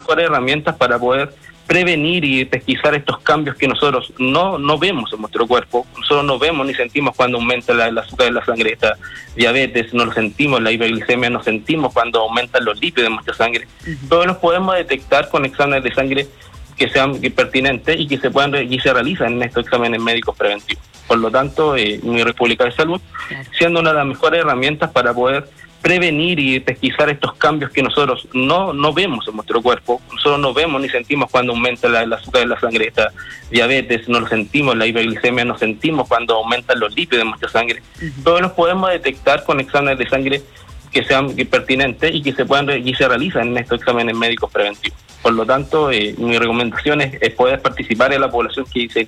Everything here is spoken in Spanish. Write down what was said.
mejores herramientas para poder prevenir y pesquisar estos cambios que nosotros no vemos en nuestro cuerpo. Nosotros no vemos ni sentimos cuando aumenta el azúcar de la sangre, esta diabetes, no lo sentimos, la hiperglicemia, no sentimos cuando aumentan los lípidos de nuestra sangre. Todos los podemos detectar con exámenes de sangre que sean pertinentes y que se realizan en estos exámenes médicos preventivos. Por lo tanto, mi República de Salud, siendo una de las mejores herramientas para poder prevenir y pesquisar estos cambios que nosotros no vemos en nuestro cuerpo. Nosotros no vemos ni sentimos cuando aumenta el azúcar de la sangre, esta diabetes, no lo sentimos, la hiperglicemia, no sentimos cuando aumentan los lípidos de nuestra sangre. Todos los podemos detectar con exámenes de sangre que sean pertinentes y que se realizan en estos exámenes médicos preventivos. Por lo tanto, mi recomendación es poder participar en la población que se